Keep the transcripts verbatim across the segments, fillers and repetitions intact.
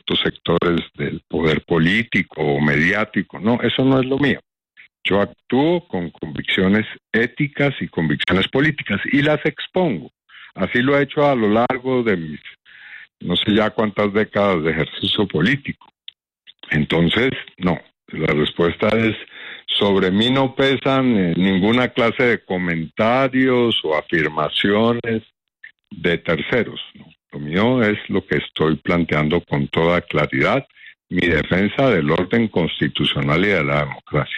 ciertos sectores del poder político o mediático. No, eso no es lo mío. Yo actúo con convicciones éticas y convicciones políticas y las expongo. Así lo he hecho a lo largo de mis, no sé ya cuántas décadas de ejercicio político. Entonces, no, la respuesta es, sobre mí no pesan eh, ninguna clase de comentarios o afirmaciones de terceros, ¿no? Lo mío es lo que estoy planteando con toda claridad, mi defensa del orden constitucional y de la democracia.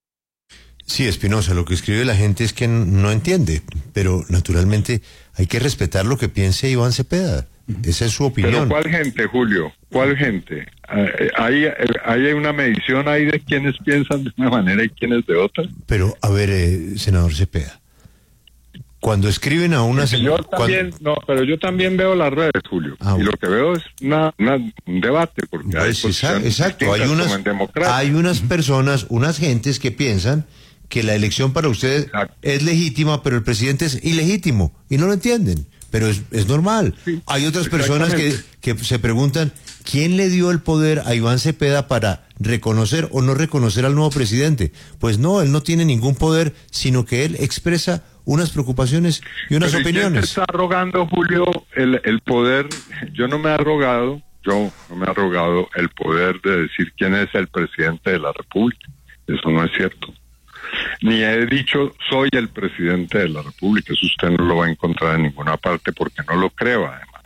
Sí, Espinosa, lo que escribe la gente es que no entiende, pero naturalmente hay que respetar lo que piense Iván Cepeda. Esa es su opinión. ¿Pero cuál gente, Julio? ¿Cuál gente? ¿Hay, hay una medición ahí de quienes piensan de una manera y quienes de otra? Pero, a ver, eh, senador Cepeda, cuando escriben a una... Sí, yo también, cuando... no, pero yo también veo las redes, Julio, ah, y lo que veo es una, una, un debate, porque pues hay exacto, exacto. Hay unas, hay unas personas, unas gentes que piensan que la elección para ustedes exacto. es legítima, pero el presidente es ilegítimo, y no lo entienden. Pero es, es normal. Sí, hay otras personas que, que se preguntan, ¿quién le dio el poder a Iván Cepeda para reconocer o no reconocer al nuevo presidente? Pues no, él no tiene ningún poder, sino que él expresa unas preocupaciones y unas Pero opiniones. ¿Quién te está arrogando, Julio, el, el poder? Yo no me he arrogado, yo no me he arrogado el poder de decir quién es el presidente de la República. Eso no es cierto. Ni he dicho soy el presidente de la República, eso usted no lo va a encontrar en ninguna parte porque no lo creo además.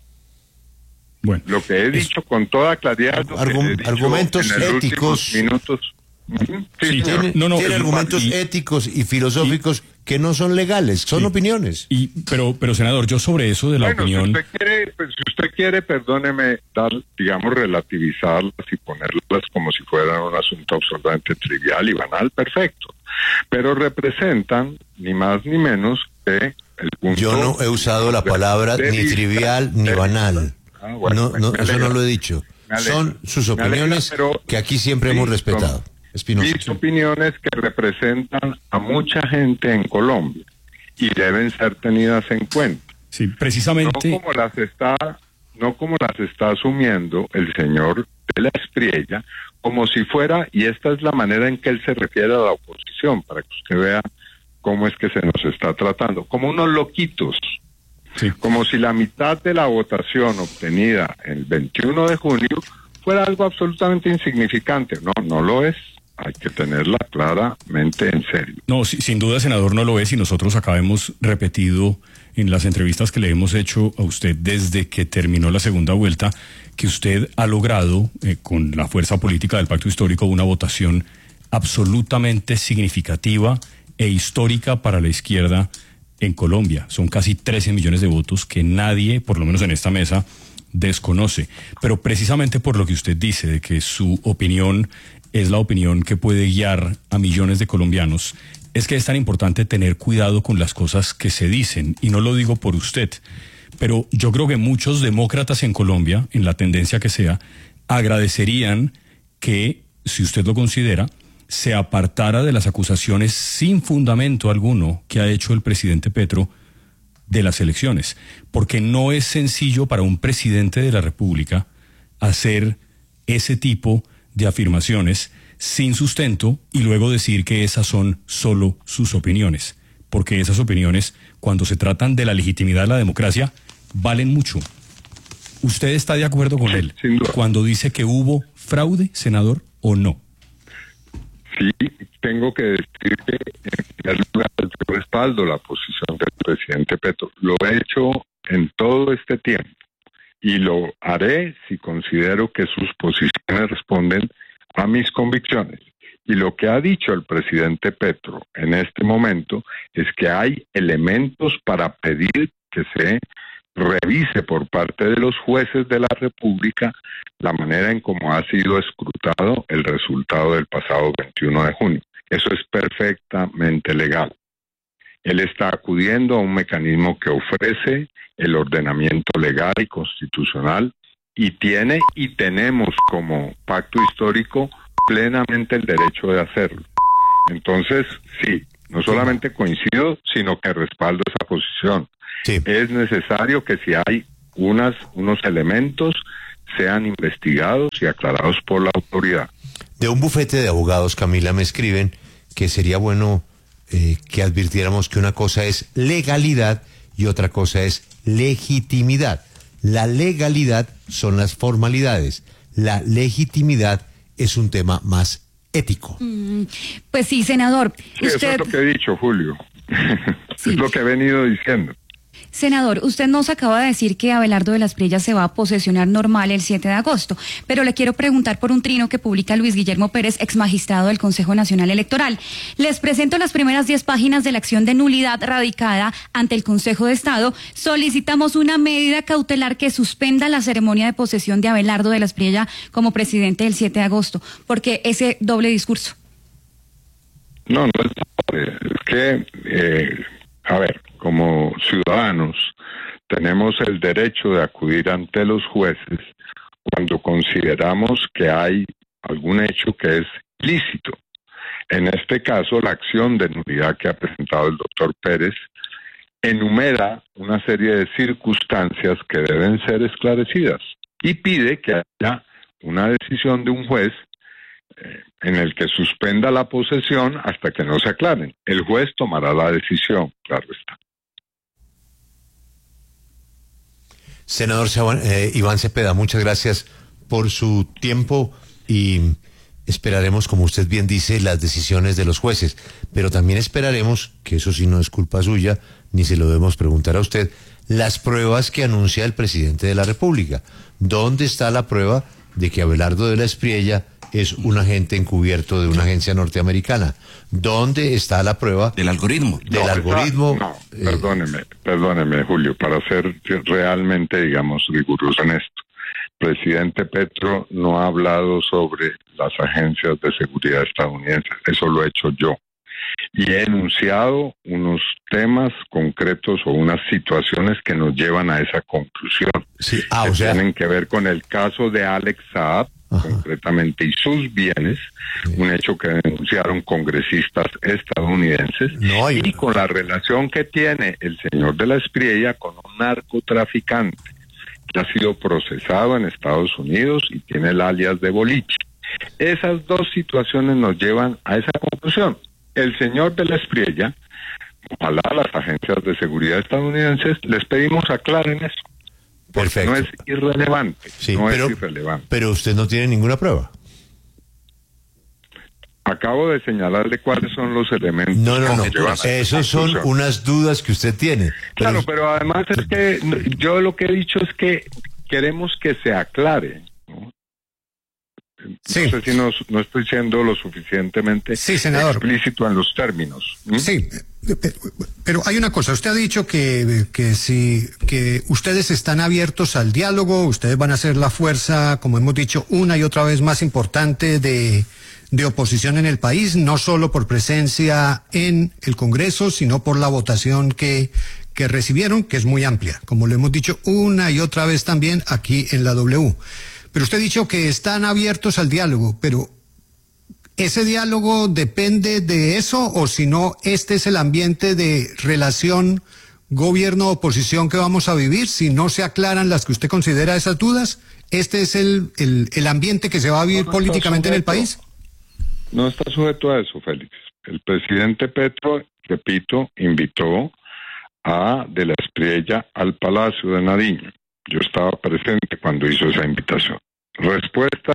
Bueno, lo que he dicho es, con toda claridad, argu que he argumentos éticos, minutos. Uh-huh. Sí, sí, tiene, no, no, tiene argumentos y, éticos y filosóficos y, que no son legales, son sí, opiniones. Y pero, pero senador, yo sobre eso de la bueno, opinión. Si usted quiere, pues, si usted quiere, perdóneme, dar, digamos, relativizarlas y ponerlas como si fueran un asunto absolutamente trivial y banal, perfecto. Pero representan ni más ni menos que el punto. Yo no he usado la palabra ni vista, trivial ni banal. Ah, bueno, no, no, eso no lo he dicho. Son sus opiniones alegra, pero, que aquí siempre sí, hemos respetado. Espinosa. Mis opiniones que representan a mucha gente en Colombia y deben ser tenidas en cuenta. Sí, precisamente. No como las está, no como las está asumiendo el señor de la Espriella, como si fuera, y esta es la manera en que él se refiere a la oposición, para que usted vea cómo es que se nos está tratando, como unos loquitos. Sí. Como si la mitad de la votación obtenida el veintiuno de junio fuera algo absolutamente insignificante. No, no lo es. Hay que tenerla claramente en serio. No, sí, sin duda, senador, no lo es, y nosotros acá hemos repetido en las entrevistas que le hemos hecho a usted desde que terminó la segunda vuelta, que usted ha logrado, eh, con la fuerza política del Pacto Histórico, una votación absolutamente significativa e histórica para la izquierda en Colombia. Son casi trece millones de votos que nadie, por lo menos en esta mesa, desconoce. Pero precisamente por lo que usted dice, de que su opinión es la opinión que puede guiar a millones de colombianos, es que es tan importante tener cuidado con las cosas que se dicen, y no lo digo por usted, pero yo creo que muchos demócratas en Colombia, en la tendencia que sea, agradecerían que, si usted lo considera, se apartara de las acusaciones sin fundamento alguno que ha hecho el presidente Petro de las elecciones, porque no es sencillo para un presidente de la República hacer ese tipo de afirmaciones sin sustento y luego decir que esas son solo sus opiniones, porque esas opiniones, cuando se tratan de la legitimidad de la democracia, valen mucho. ¿Usted está de acuerdo con él cuando dice que hubo fraude, senador, o no? Sí, tengo que decir que en primer lugar yo respaldo la posición del presidente Petro. Lo he hecho en todo este tiempo y lo haré si considero que sus posiciones responden a mis convicciones. Y lo que ha dicho el presidente Petro en este momento es que hay elementos para pedir que se revise por parte de los jueces de la República la manera en cómo ha sido escrutado el resultado del pasado veintiuno de junio. Eso es perfectamente legal. Él está acudiendo a un mecanismo que ofrece el ordenamiento legal y constitucional y tiene y tenemos como pacto histórico plenamente el derecho de hacerlo. Entonces, sí, no solamente coincido, sino que respaldo esa posición. Sí. Es necesario que si hay unas, unos elementos sean investigados y aclarados por la autoridad. De un bufete de abogados, Camila, me escriben que sería bueno eh, que advirtiéramos que una cosa es legalidad y otra cosa es legitimidad. La legalidad son las formalidades, la legitimidad es un tema más ético. Mm, pues sí, senador. Sí, usted... Eso es lo que he dicho, Julio. Sí. Es lo que he venido diciendo. Senador, usted nos acaba de decir que Abelardo de las Priellas se va a posesionar normal el siete de agosto, pero le quiero preguntar por un trino que publica Luis Guillermo Pérez, ex magistrado del Consejo Nacional Electoral. Les presento las primeras diez páginas de la acción de nulidad radicada ante el Consejo de Estado. Solicitamos una medida cautelar que suspenda la ceremonia de posesión de Abelardo de las Priellas como presidente del siete de agosto, porque ese doble discurso. No, no es doble, es que, eh, a ver, como ciudadanos tenemos el derecho de acudir ante los jueces cuando consideramos que hay algún hecho que es lícito. En este caso, la acción de nulidad que ha presentado el doctor Pérez enumera una serie de circunstancias que deben ser esclarecidas y pide que haya una decisión de un juez eh, en el que suspenda la posesión hasta que no se aclaren. El juez tomará la decisión, claro está. Senador eh, Iván Cepeda, muchas gracias por su tiempo y esperaremos, como usted bien dice, las decisiones de los jueces, pero también esperaremos, que eso sí no es culpa suya, ni se lo debemos preguntar a usted, las pruebas que anuncia el presidente de la República. ¿Dónde está la prueba de que Abelardo de la Espriella es un agente encubierto de una agencia norteamericana? ¿Dónde está la prueba? Del algoritmo. Del no, algoritmo. No, eh, perdóneme, perdóneme, Julio, para ser realmente, digamos, riguroso en esto. Presidente Petro no ha hablado sobre las agencias de seguridad estadounidenses, eso lo he hecho yo. Y he enunciado unos temas concretos o unas situaciones que nos llevan a esa conclusión. Sí, ah, que o sea... tienen que ver con el caso de Alex Saab, ajá, concretamente, y sus bienes, sí, un hecho que denunciaron congresistas estadounidenses, no hay... y con la relación que tiene el señor de la Espriella con un narcotraficante que ha sido procesado en Estados Unidos y tiene el alias de Boliche. Esas dos situaciones nos llevan a esa conclusión. El señor de la Espriella, ojalá las agencias de seguridad estadounidenses, les pedimos aclaren eso. Perfecto. No es irrelevante, sí, no pero, es irrelevante. Pero usted no tiene ninguna prueba. Acabo de señalarle cuáles son los elementos. No, no, no. Esos son unas dudas que usted tiene. Pero... Claro, pero además es que yo lo que he dicho es que queremos que se aclare, ¿no? Sí. No sé si no, no estoy siendo lo suficientemente sí, senador. explícito en los términos. ¿Mm? Sí, pero hay una cosa. Usted ha dicho que, que, si, que ustedes están abiertos al diálogo, ustedes van a ser la fuerza, como hemos dicho una y otra vez, más importante de, de oposición en el país, no solo por presencia en el Congreso, sino por la votación que, que recibieron, que es muy amplia, como lo hemos dicho una y otra vez también aquí en la W. Pero usted ha dicho que están abiertos al diálogo, pero ¿ese diálogo depende de eso o si no, este es el ambiente de relación gobierno-oposición que vamos a vivir? Si no se aclaran las que usted considera esas dudas, ¿este es el, el, el ambiente que se va a vivir no, no políticamente sujeto, en el país? No está sujeto a eso, Félix. El presidente Petro, repito, invitó a De la Espriella al Palacio de Nariño. Yo estaba presente cuando hizo esa invitación. Respuesta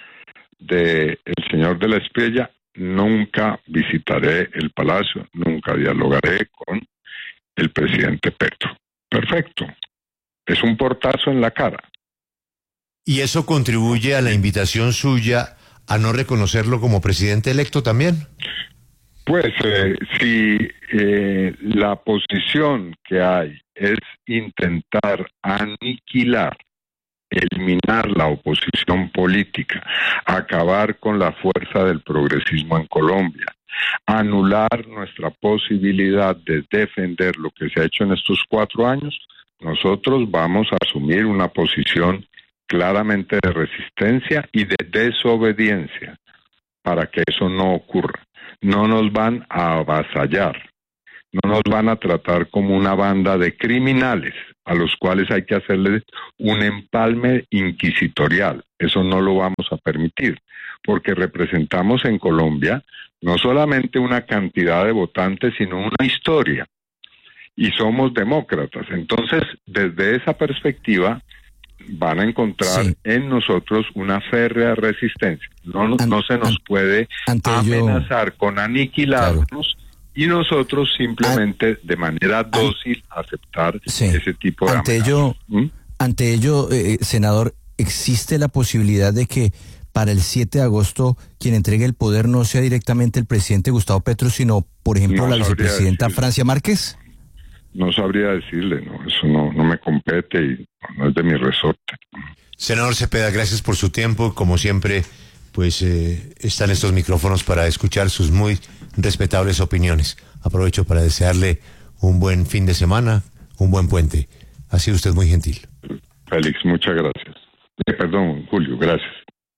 del señor de la Espriella: nunca visitaré el palacio, nunca dialogaré con el presidente Petro. Perfecto. Es un portazo en la cara. ¿Y eso contribuye a la invitación suya a no reconocerlo como presidente electo también? Pues eh, si eh, la posición que hay es intentar aniquilar, eliminar la oposición política, acabar con la fuerza del progresismo en Colombia, anular nuestra posibilidad de defender lo que se ha hecho en estos cuatro años, nosotros vamos a asumir una posición claramente de resistencia y de desobediencia para que eso no ocurra. No nos van a avasallar, no nos van a tratar como una banda de criminales a los cuales hay que hacerles un empalme inquisitorial. Eso no lo vamos a permitir, porque representamos en Colombia no solamente una cantidad de votantes, sino una historia, y somos demócratas. Entonces, desde esa perspectiva, van a encontrar sí. en nosotros una férrea resistencia. No, An, no se nos an, puede amenazar yo, con aniquilarnos, claro. y nosotros simplemente an, de manera dócil an, aceptar sí. ese tipo de ante ello, ¿Mm? Ante ello, eh, senador, ¿existe la posibilidad de que para el siete de agosto quien entregue el poder no sea directamente el presidente Gustavo Petro, sino, por ejemplo, no la vicepresidenta decirle. Francia Márquez? No sabría decirle, no, eso no, no me compete y no es de mi resorte. Senador Cepeda, gracias por su tiempo. Como siempre, pues eh, están estos micrófonos para escuchar sus muy respetables opiniones. Aprovecho para desearle un buen fin de semana, un buen puente. Ha sido usted muy gentil. Félix, muchas gracias. Eh, perdón, Julio, gracias.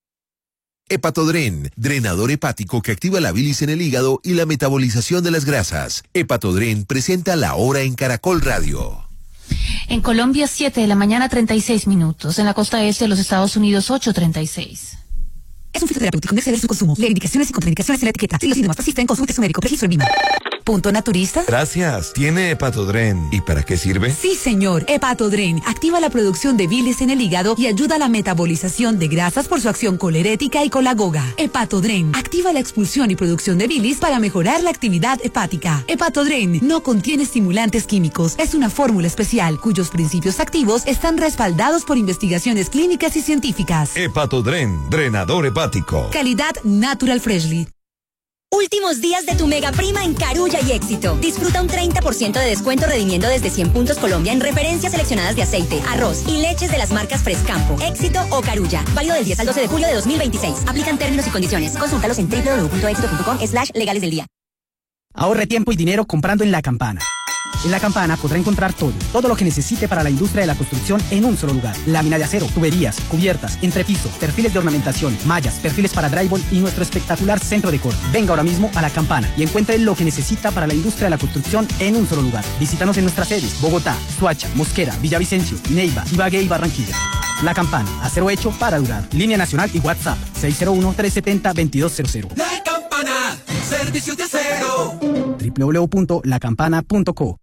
Hepatodren, drenador hepático que activa la bilis en el hígado y la metabolización de las grasas. Hepatodren presenta La Hora en Caracol Radio. En Colombia, siete de la mañana, treinta y seis minutos. En la costa este de los Estados Unidos, ocho treinta y seis. Es un fitoterapéutico, no exceder su consumo. Lee indicaciones y contraindicaciones en la etiqueta. Si los síntomas persisten, consulte su médico. Registro en Lima. ¿Punto naturista? Gracias. ¿Tiene Hepatodren? ¿Y para qué sirve? Sí, señor. Hepatodren activa la producción de bilis en el hígado y ayuda a la metabolización de grasas por su acción colerética y colagoga. Hepatodren activa la expulsión y producción de bilis para mejorar la actividad hepática. Hepatodren no contiene estimulantes químicos. Es una fórmula especial cuyos principios activos están respaldados por investigaciones clínicas y científicas. Hepatodren, drenador hepático. Calidad Natural Freshly. Últimos días de tu mega prima en Carulla y Éxito. Disfruta un treinta por ciento de descuento redimiendo desde cien puntos Colombia en referencias seleccionadas de aceite, arroz y leches de las marcas Frescampo, Éxito o Carulla. Válido del diez al doce de julio de dos mil veintiséis. Aplican términos y condiciones. Consúltalos en doble u doble u doble u punto éxito punto com slash legales del día. Ahorre tiempo y dinero comprando en La Campana. En La Campana podrá encontrar todo, todo lo que necesite para la industria de la construcción en un solo lugar. Lámina de acero, tuberías, cubiertas, entrepiso, perfiles de ornamentación, mallas, perfiles para drywall y nuestro espectacular centro de corte. Venga ahora mismo a La Campana y encuentre lo que necesita para la industria de la construcción en un solo lugar. Visítanos en nuestras sedes: Bogotá, Soacha, Mosquera, Villavicencio, Neiva, Ibagué y Barranquilla. La Campana, acero hecho para durar. Línea nacional y WhatsApp seis cero uno, tres siete cero, dos dos cero cero. La Campana, servicios de acero. doble u doble u doble u punto la campana punto co.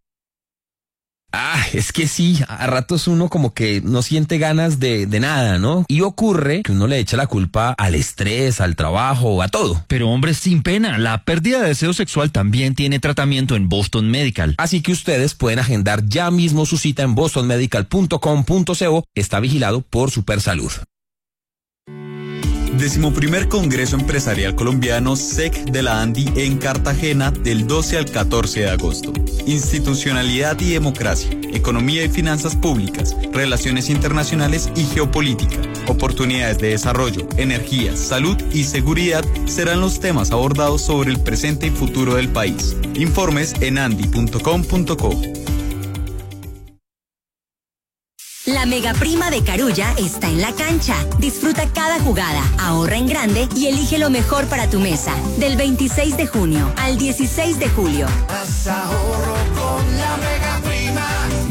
Ah, es que sí, a ratos uno como que no siente ganas de, de nada, ¿no? Y ocurre que uno le echa la culpa al estrés, al trabajo, a todo. Pero hombre, sin pena, la pérdida de deseo sexual también tiene tratamiento en Boston Medical. Así que ustedes pueden agendar ya mismo su cita en boston medical punto com punto co. Está vigilado por Supersalud. Decimoprimer Congreso Empresarial Colombiano S E C de la ANDI en Cartagena del doce al catorce de agosto. Institucionalidad y democracia, economía y finanzas públicas, relaciones internacionales y geopolítica, oportunidades de desarrollo, energía, salud y seguridad serán los temas abordados sobre el presente y futuro del país. Informes en andi punto com punto co. La mega prima de Carulla está en la cancha. Disfruta cada jugada, ahorra en grande y elige lo mejor para tu mesa. Del veintiséis de junio al dieciséis de julio. Haz ahorro con la mega prima,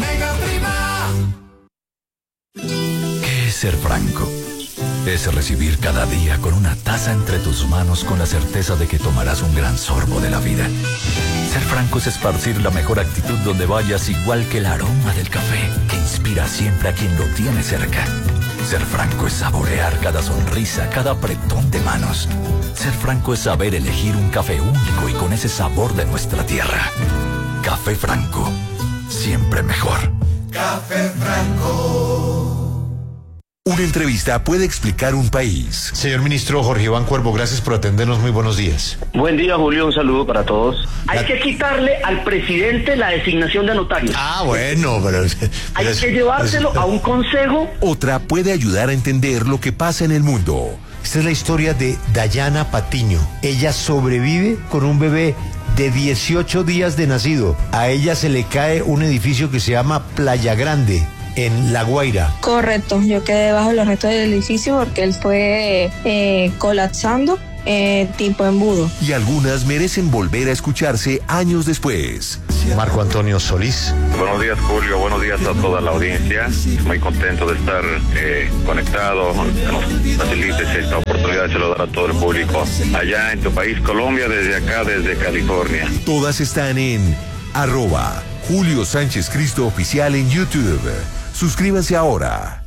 mega prima. ¿Qué es ser franco? Es recibir cada día con una taza entre tus manos con la certeza de que tomarás un gran sorbo de la vida. Ser franco es esparcir la mejor actitud donde vayas, igual que el aroma del café que inspira siempre a quien lo tiene cerca. Ser franco es saborear cada sonrisa, cada apretón de manos. Ser franco es saber elegir un café único y con ese sabor de nuestra tierra. Café Franco, siempre mejor. Café Franco. Una entrevista puede explicar un país. Señor ministro Jorge Iván Cuervo, gracias por atendernos. Muy buenos días. Buen día, Julio. Un saludo para todos. Hay la... que quitarle al presidente la designación de notario. Ah, bueno, pero... pero Hay es, que llevárselo es... a un consejo. Otra puede ayudar a entender lo que pasa en el mundo. Esta es la historia de Dayana Patiño. Ella sobrevive con un bebé de dieciocho días de nacido. A ella se le cae un edificio que se llama Playa Grande, en La Guaira. Correcto, yo quedé bajo los restos del edificio porque él fue eh, colapsando eh, tipo embudo. Y algunas merecen volver a escucharse años después. Marco Antonio Solís. Buenos días, Julio. Buenos días a toda la audiencia. Muy contento de estar eh, conectado. Nos facilites esta oportunidad de saludar a todo el público allá en tu país, Colombia, desde acá, desde California. Todas están en arroba Julio Sánchez Cristo Oficial en YouTube. Suscríbase ahora.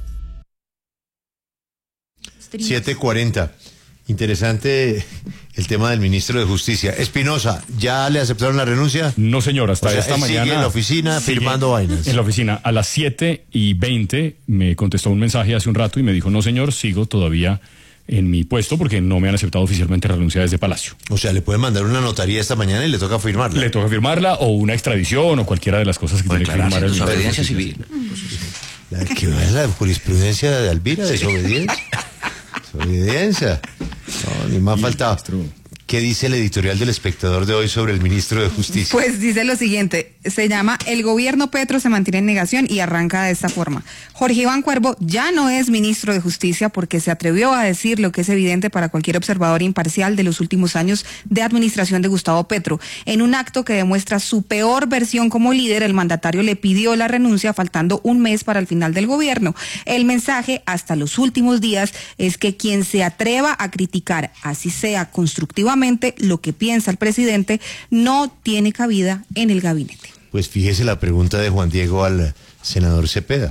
siete cuarenta. Interesante el tema del ministro de Justicia. Espinosa, ¿ya le aceptaron la renuncia? No, señor, hasta o sea, esta él mañana. Sigue en la oficina firmando vainas. En la oficina. A las siete y veinte me contestó un mensaje hace un rato y me dijo, no, señor, sigo todavía en mi puesto porque no me han aceptado oficialmente la renuncia desde Palacio. O sea, le pueden mandar una notaría esta mañana y le toca firmarla. Le toca firmarla o una extradición o cualquiera de las cosas que o tiene que firmar el desobediencia civil. La, que es la jurisprudencia de Alvira, desobediencia. Desobediencia. No, ni más faltaba. ¿Qué dice el editorial del Espectador de hoy sobre el ministro de Justicia? Pues dice lo siguiente, se llama El gobierno Petro se mantiene en negación y arranca de esta forma. Jorge Iván Cuervo ya no es ministro de Justicia porque se atrevió a decir lo que es evidente para cualquier observador imparcial de los últimos años de administración de Gustavo Petro. En un acto que demuestra su peor versión como líder, el mandatario le pidió la renuncia faltando un mes para el final del gobierno. El mensaje hasta los últimos días es que quien se atreva a criticar, así sea constructivamente, lo que piensa el presidente, no tiene cabida en el gabinete. Pues fíjese la pregunta de Juan Diego al senador Cepeda.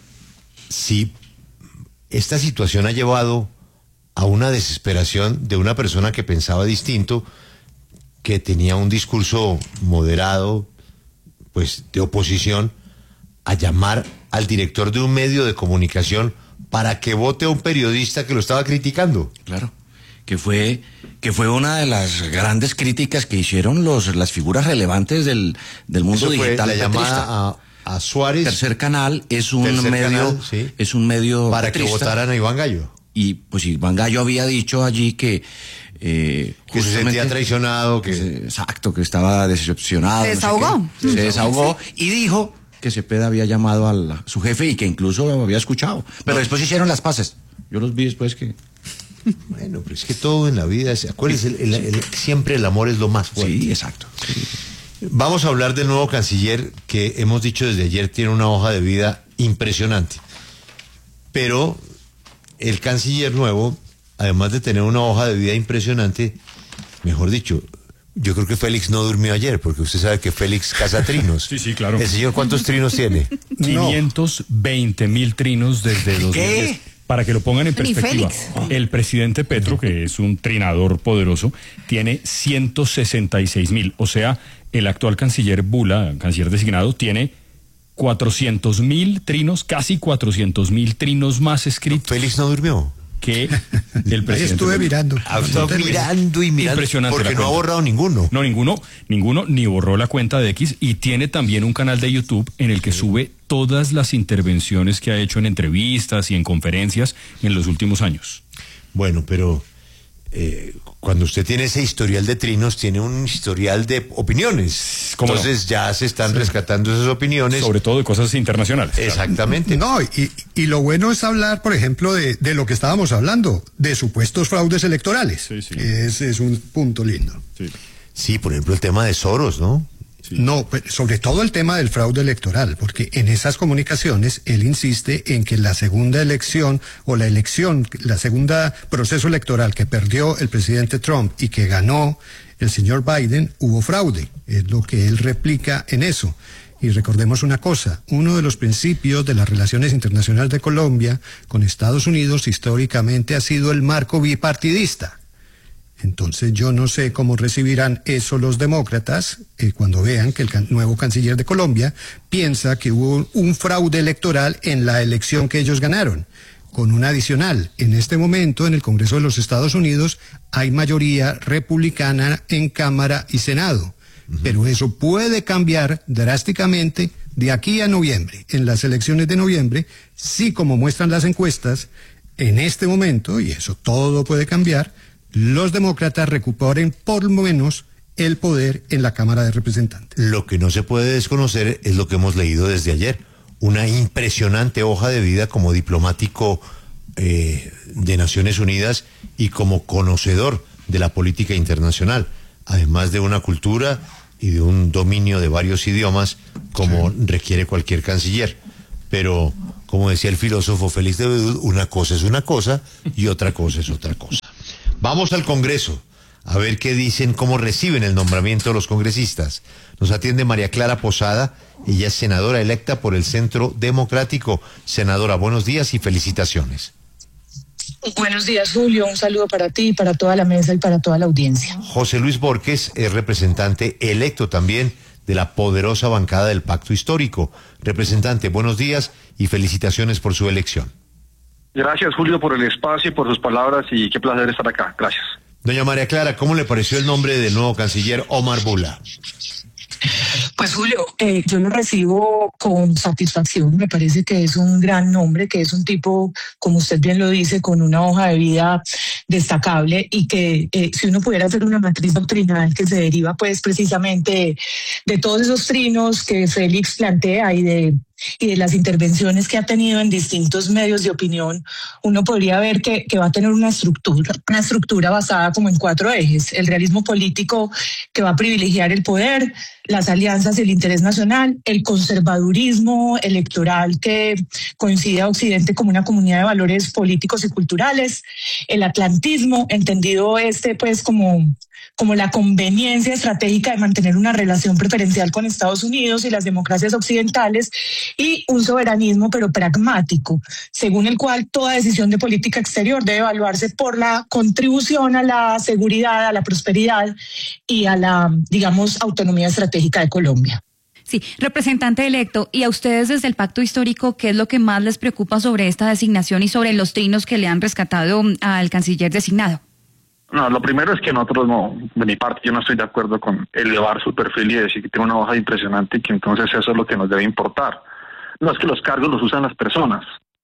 Si esta situación ha llevado a una desesperación de una persona que pensaba distinto, que tenía un discurso moderado, pues de oposición, a llamar al director de un medio de comunicación para que vote a un periodista que lo estaba criticando. Claro. Que fue, que fue una de las grandes críticas que hicieron los, las figuras relevantes del, del mundo Eso fue digital. La llamada a, a Suárez. Tercer Canal es un Tercer medio, Canal, sí, es un medio para petrista, que votaran a Iván Gallo. Y pues Iván Gallo había dicho allí que eh, que se sentía traicionado, que, que exacto, que estaba decepcionado. Se desahogó. No sé se desahogó sí. Y dijo que Cepeda había llamado a su jefe y que incluso lo había escuchado. Pero no. Después hicieron las paces. Yo los vi después que... Bueno, pero es que todo en la vida, acuérdense, el, el, el, siempre el amor es lo más fuerte. Sí, exacto. Sí. Vamos a hablar del nuevo canciller que hemos dicho desde ayer tiene una hoja de vida impresionante. Pero el canciller nuevo, además de tener una hoja de vida impresionante, mejor dicho, yo creo que Félix no durmió ayer, porque usted sabe que Félix caza trinos. Sí, sí, claro. ¿El señor cuántos trinos tiene? quinientos veinte mil trinos desde dos mil diez. ¿Qué? Para que lo pongan en perspectiva, el presidente Petro, que es un trinador poderoso, tiene ciento sesenta y seis mil. O sea, el actual canciller Bula, canciller designado, tiene cuatrocientos mil trinos, casi cuatrocientos mil trinos más escritos. Félix no durmió. Que el presidente. Ahí estuve mirando. Ha estado mirando y mirando. Impresionante. Porque no ha borrado ninguno. No, ninguno, ninguno, ni borró la cuenta de X y tiene también un canal de YouTube en el que sube todas las intervenciones que ha hecho en entrevistas y en conferencias en los últimos años. Bueno, pero eh, cuando usted tiene ese historial de trinos, tiene un historial de opiniones. Entonces no? ya se están sí. rescatando esas opiniones. Sobre todo de cosas internacionales. Exactamente. No, y, y lo bueno es hablar, por ejemplo, de, de lo que estábamos hablando, de supuestos fraudes electorales. Sí, sí. Ese es un punto lindo. Sí. sí, por ejemplo, el tema de Soros, ¿no? Sí. No, pues, sobre todo el tema del fraude electoral, porque en esas comunicaciones él insiste en que la segunda elección o la elección, la segunda proceso electoral que perdió el presidente Trump y que ganó el señor Biden, hubo fraude. Es lo que él replica en eso. Y recordemos una cosa, uno de los principios de las relaciones internacionales de Colombia con Estados Unidos históricamente ha sido el marco bipartidista. Entonces yo no sé cómo recibirán eso los demócratas eh, cuando vean que el can- nuevo canciller de Colombia piensa que hubo un fraude electoral en la elección que ellos ganaron. Con un adicional, en este momento en el Congreso de los Estados Unidos hay mayoría republicana en Cámara y Senado, uh-huh. pero eso puede cambiar drásticamente de aquí a noviembre. En las elecciones de noviembre, sí, como muestran las encuestas, en este momento, y eso todo puede cambiar, los demócratas recuperen por lo menos el poder en la Cámara de Representantes. Lo que no se puede desconocer es lo que hemos leído desde ayer. Una impresionante hoja de vida como diplomático eh, de Naciones Unidas y como conocedor de la política internacional. Además de una cultura y de un dominio de varios idiomas como sí. requiere cualquier canciller. Pero, como decía el filósofo Félix de Bedú, una cosa es una cosa y otra cosa es otra cosa. Vamos al Congreso a ver qué dicen, cómo reciben el nombramiento de los congresistas. Nos atiende María Clara Posada, ella es senadora electa por el Centro Democrático. Senadora, buenos días y felicitaciones. Buenos días, Julio, un saludo para ti, para toda la mesa y para toda la audiencia. José Luis Borges es representante electo también de la poderosa bancada del Pacto Histórico. Representante, buenos días y felicitaciones por su elección. Gracias, Julio, por el espacio y por sus palabras, y qué placer estar acá. Gracias. Doña María Clara, ¿cómo le pareció el nombre del nuevo canciller Omar Bula? Pues Julio, eh, yo lo recibo con satisfacción. Me parece que es un gran nombre, que es un tipo, como usted bien lo dice, con una hoja de vida destacable, y que eh, si uno pudiera hacer una matriz doctrinal que se deriva pues precisamente de todos esos trinos que Félix plantea y de y de las intervenciones que ha tenido en distintos medios de opinión, uno podría ver que, que va a tener una estructura, una estructura basada como en cuatro ejes: el realismo político, que va a privilegiar el poder, las alianzas y el interés nacional; el conservadurismo electoral, que coincide a Occidente como una comunidad de valores políticos y culturales; el atlantismo, entendido este pues como como la conveniencia estratégica de mantener una relación preferencial con Estados Unidos y las democracias occidentales; y un soberanismo pero pragmático, según el cual toda decisión de política exterior debe evaluarse por la contribución a la seguridad, a la prosperidad y a la, digamos, autonomía estratégica de Colombia. Sí, representante electo, y a ustedes desde el Pacto Histórico, ¿qué es lo que más les preocupa sobre esta designación y sobre los trinos que le han rescatado al canciller designado? No, lo primero es que nosotros no, de mi parte, yo no estoy de acuerdo con elevar su perfil y decir que tiene una hoja impresionante y que entonces eso es lo que nos debe importar. No, es que los cargos los usan las personas.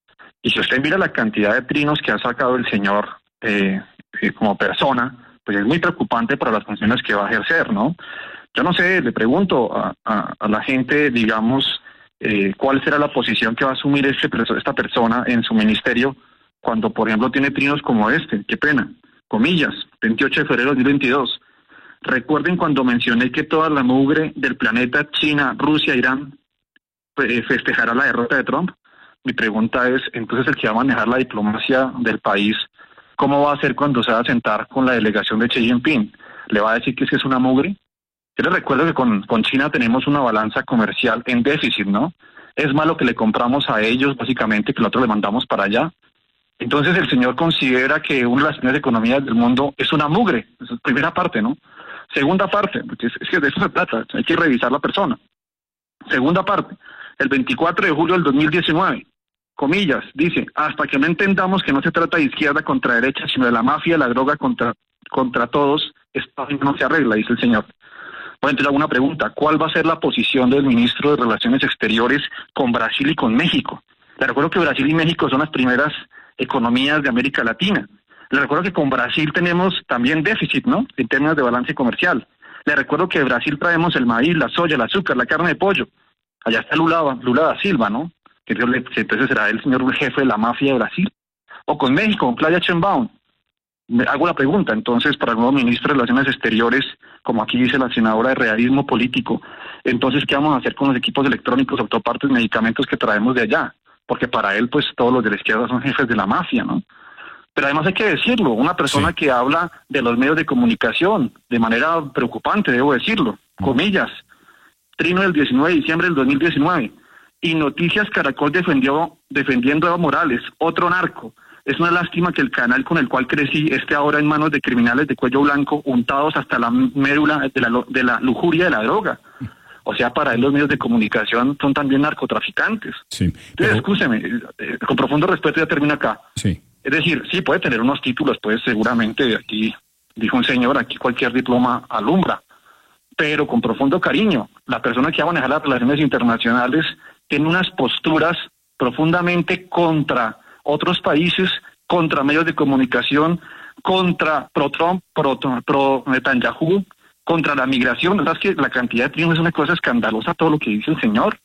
Y si usted mira la cantidad de trinos que ha sacado el señor eh, eh, como persona, pues es muy preocupante para las funciones que va a ejercer, ¿no? Yo no sé, le pregunto a, a, a la gente, digamos, eh, cuál será la posición que va a asumir este, esta persona en su ministerio cuando, por ejemplo, tiene trinos como este. Qué pena. Comillas, veintiocho de febrero de dos mil veintidós. Recuerden cuando mencioné que toda la mugre del planeta, China, Rusia, Irán, eh, festejará la derrota de Trump. Mi pregunta es, entonces el que va a manejar la diplomacia del país, ¿cómo va a hacer cuando se va a sentar con la delegación de Xi Jinping? ¿Le va a decir que es que es una mugre? Yo les recuerdo que con, con China tenemos una balanza comercial en déficit, ¿no? Es malo que le compramos a ellos, básicamente, que nosotros le mandamos para allá. Entonces el señor considera que una de las primeras economías del mundo es una mugre. Esa es primera parte, ¿no? Segunda parte, porque es, es que de eso se trata, hay que revisar la persona. Segunda parte, el veinticuatro de julio del dos mil diecinueve, comillas, dice, hasta que no entendamos que no se trata de izquierda contra derecha, sino de la mafia, la droga contra, contra todos, esto no se arregla, dice el señor. Bueno, entonces hago una pregunta, ¿cuál va a ser la posición del ministro de Relaciones Exteriores con Brasil y con México? Le recuerdo que Brasil y México son las primeras economías de América Latina. Le recuerdo que con Brasil tenemos también déficit, ¿no?, en términos de balance comercial. Le recuerdo que de Brasil traemos el maíz, la soya, el azúcar, la carne de pollo. Allá está Lula, Lula da Silva, ¿no?, que entonces será el señor jefe de la mafia de Brasil. O con México, con Claudia Sheinbaum. Me hago la pregunta, entonces, para el nuevo ministro de Relaciones Exteriores, como aquí dice la senadora, de realismo político, entonces, ¿qué vamos a hacer con los equipos electrónicos, autopartes, medicamentos que traemos de allá? Porque para él, pues, todos los de la izquierda son jefes de la mafia, ¿no? Pero además hay que decirlo, una persona sí. que habla de los medios de comunicación de manera preocupante, debo decirlo, comillas, trino del diecinueve de diciembre del dos mil diecinueve, y Noticias Caracol defendió defendiendo a Evo Morales, otro narco. Es una lástima que el canal con el cual crecí esté ahora en manos de criminales de cuello blanco, untados hasta la médula de la, de la lujuria de la droga. O sea, para él los medios de comunicación son también narcotraficantes. Sí, pero... Entonces, escúcheme, eh, con profundo respeto ya termino acá. Sí. Es decir, sí puede tener unos títulos, pues seguramente, aquí dijo un señor, aquí cualquier diploma alumbra, pero con profundo cariño. La persona que va a manejar las relaciones internacionales tiene unas posturas profundamente contra otros países, contra medios de comunicación, contra pro-Trump, pro-Netanyahu, contra la migración. La verdad es que la cantidad de trinos es una cosa escandalosa, todo lo que dice el señor.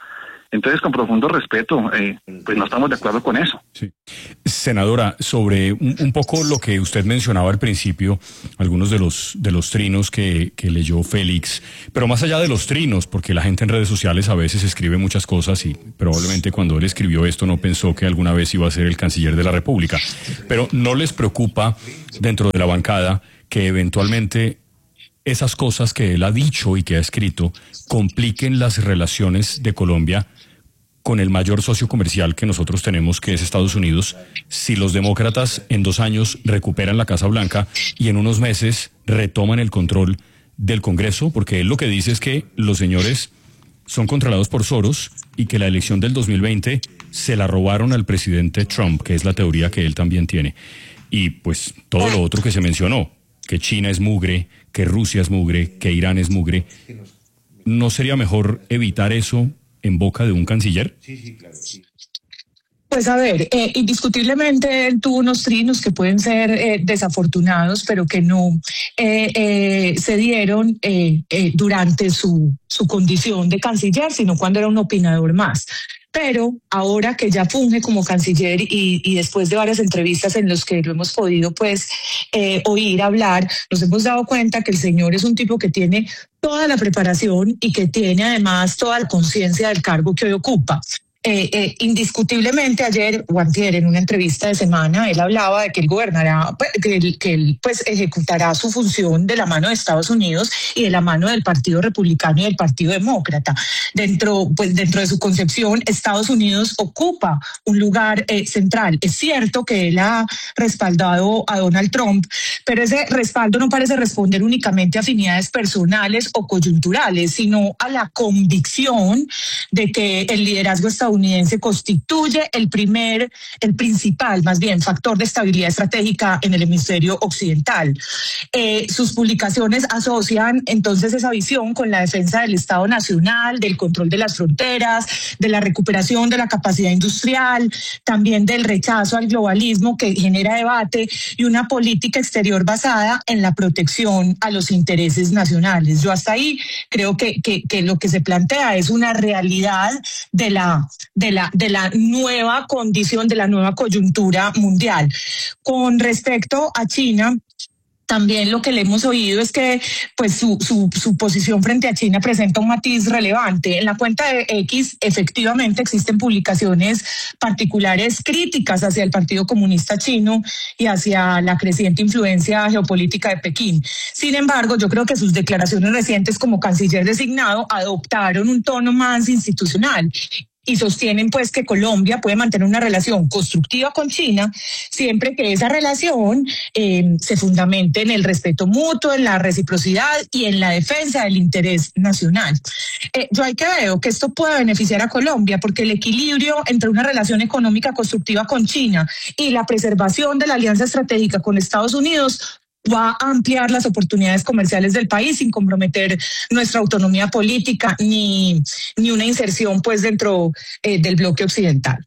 Entonces, con profundo respeto, eh, pues no estamos de acuerdo con eso. Sí. Senadora, sobre un, un poco lo que usted mencionaba al principio, algunos de los de los trinos que, que leyó Félix, pero más allá de los trinos, porque la gente en redes sociales a veces escribe muchas cosas y probablemente cuando él escribió esto no pensó que alguna vez iba a ser el canciller de la República. Pero ¿no les preocupa dentro de la bancada que eventualmente esas cosas que él ha dicho y que ha escrito compliquen las relaciones de Colombia con el mayor socio comercial que nosotros tenemos, que es Estados Unidos, si los demócratas en dos años recuperan la Casa Blanca y en unos meses retoman el control del Congreso? Porque él lo que dice es que los señores son controlados por Soros y que la elección del dos mil veinte se la robaron al presidente Trump, que es la teoría que él también tiene. Y pues todo lo otro que se mencionó, que China es mugre, que Rusia es mugre, que Irán es mugre. ¿No sería mejor evitar eso en boca de un canciller? Sí, sí, claro, sí. Pues a ver, eh, indiscutiblemente él tuvo unos trinos que pueden ser eh, desafortunados, pero que no eh, eh, se dieron eh, eh, durante su, su condición de canciller, sino cuando era un opinador más. Pero ahora que ya funge como canciller y, y después de varias entrevistas en las que lo hemos podido pues eh, oír hablar, nos hemos dado cuenta que el señor es un tipo que tiene toda la preparación y que tiene además toda la conciencia del cargo que hoy ocupa. Eh, eh, indiscutiblemente ayer o antier en una entrevista de semana él hablaba de que él gobernará, que él, que él pues ejecutará su función de la mano de Estados Unidos y de la mano del Partido Republicano y del Partido Demócrata. Dentro pues dentro de su concepción, Estados Unidos ocupa un lugar eh, central. Es cierto que él ha respaldado a Donald Trump, pero ese respaldo no parece responder únicamente a afinidades personales o coyunturales, sino a la convicción de que el liderazgo estadounidense estadounidense constituye el primer, el principal, más bien, factor de estabilidad estratégica en el hemisferio occidental. Eh, sus publicaciones asocian entonces esa visión con la defensa del Estado Nacional, del control de las fronteras, de la recuperación de la capacidad industrial, también del rechazo al globalismo que genera debate y una política exterior basada en la protección a los intereses nacionales. Yo hasta ahí creo que, que, que lo que se plantea es una realidad de la de la de la nueva condición, de la nueva coyuntura mundial. Con respecto a China, también lo que le hemos oído es que pues su, su, su posición frente a China presenta un matiz relevante. En la cuenta de X efectivamente existen publicaciones particulares críticas hacia el Partido Comunista Chino y hacia la creciente influencia geopolítica de Pekín. Sin embargo, yo creo que sus declaraciones recientes como canciller designado adoptaron un tono más institucional y sostienen pues que Colombia puede mantener una relación constructiva con China siempre que esa relación eh, se fundamente en el respeto mutuo, en la reciprocidad y en la defensa del interés nacional. Eh, yo hay que veo que esto puede beneficiar a Colombia porque el equilibrio entre una relación económica constructiva con China y la preservación de la alianza estratégica con Estados Unidos va a ampliar las oportunidades comerciales del país sin comprometer nuestra autonomía política ni, ni una inserción pues dentro eh, del bloque occidental.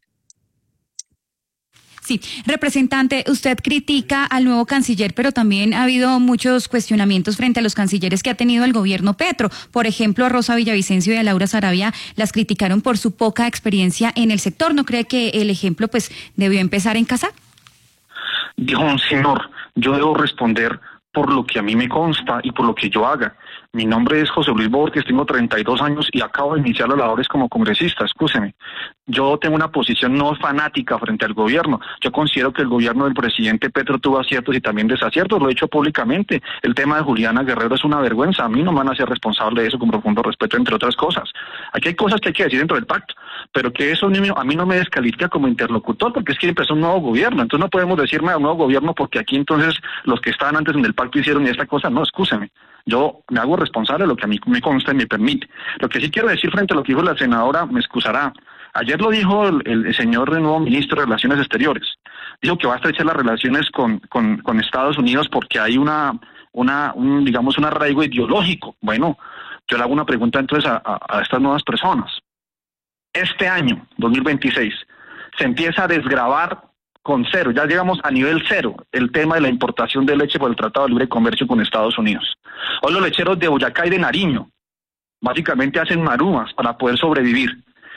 Sí, representante, usted critica al nuevo canciller, pero también ha habido muchos cuestionamientos frente a los cancilleres que ha tenido el gobierno Petro. Por ejemplo, a Rosa Villavicencio y a Laura Sarabia las criticaron por su poca experiencia en el sector. ¿No cree que el ejemplo pues debió empezar en casa? Dijo un señor, yo debo responder por lo que a mí me consta y por lo que yo haga. Mi nombre es José Luis Borges, tengo treinta y dos años y acabo de iniciar las labores como congresista, escúcheme. Yo tengo una posición no fanática frente al gobierno. Yo considero que el gobierno del presidente Petro tuvo aciertos y también desaciertos, lo he dicho públicamente. El tema de Juliana Guerrero es una vergüenza, a mí no me van a ser responsable de eso con profundo respeto, entre otras cosas. Aquí hay cosas que hay que decir dentro del pacto, pero que eso a mí no me descalifica como interlocutor, porque es que empezó un nuevo gobierno, entonces no podemos decirme a un nuevo gobierno porque aquí entonces los que estaban antes en el pacto hicieron esta cosa, no, escúcheme. Yo me hago responsable de lo que a mí me consta y me permite. Lo que sí quiero decir frente a lo que dijo la senadora, me excusará. Ayer lo dijo el, el señor nuevo ministro de Relaciones Exteriores. Dijo que va a estrechar las relaciones con, con, con Estados Unidos porque hay una, una un, digamos, un arraigo ideológico. Bueno, yo le hago una pregunta entonces a, a, a estas nuevas personas. Este año, dos mil veintiséis, se empieza a desgravar con cero, ya llegamos a nivel cero, el tema de la importación de leche por el Tratado de Libre Comercio con Estados Unidos. Hoy los lecheros de Boyacá y de Nariño básicamente hacen marumas para poder sobrevivir.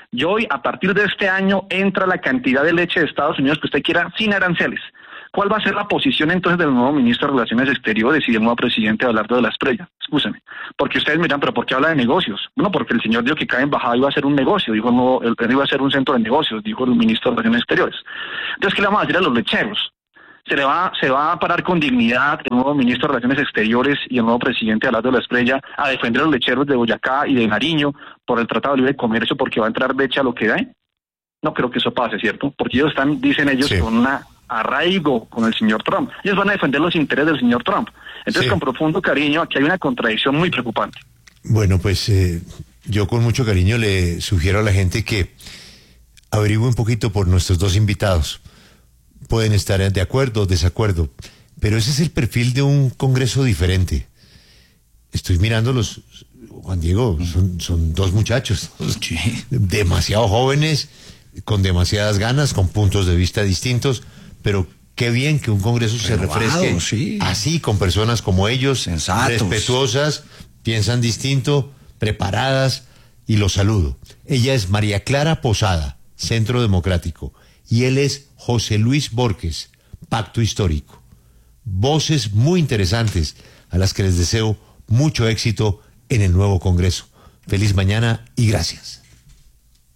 Yo hoy, a partir de este año, entra la cantidad de leche de Estados Unidos que usted quiera sin aranceles. ¿Cuál va a ser la posición entonces del nuevo ministro de Relaciones Exteriores y del nuevo presidente Abelardo de la Espriella? Escúcheme, porque ustedes miran, pero ¿por qué habla de negocios? Bueno, porque el señor dijo que cada embajada iba a ser un negocio, dijo no, él iba a ser un centro de negocios, dijo el ministro de Relaciones Exteriores. Entonces, ¿qué le vamos a decir a los lecheros? Se le va, se va a parar con dignidad el nuevo ministro de Relaciones Exteriores y el nuevo presidente Abelardo de la Espriella a defender a los lecheros de Boyacá y de Nariño por el Tratado de Libre Comercio porque va a entrar leche a lo que da. No creo que eso pase, ¿cierto? Porque ellos están, dicen ellos, sí, con una arraigo con el señor Trump. Ellos van a defender los intereses del señor Trump. Entonces, sí, con profundo cariño, aquí hay una contradicción muy preocupante. Bueno, pues eh, yo con mucho cariño le sugiero a la gente que averigüe un poquito por nuestros dos invitados. Pueden estar de acuerdo o desacuerdo, pero ese es el perfil de un Congreso diferente. Estoy mirando los, Juan Diego, son, son dos muchachos, sí, demasiado jóvenes, con demasiadas ganas, con puntos de vista distintos, pero qué bien que un Congreso se refresque, sí, así, con personas como ellos, sensatos, respetuosas, piensan distinto, preparadas, y los saludo. Ella es María Clara Posada, Centro Democrático, y él es José Luis Borges, Pacto Histórico. Voces muy interesantes a las que les deseo mucho éxito en el nuevo Congreso. Feliz mañana y gracias.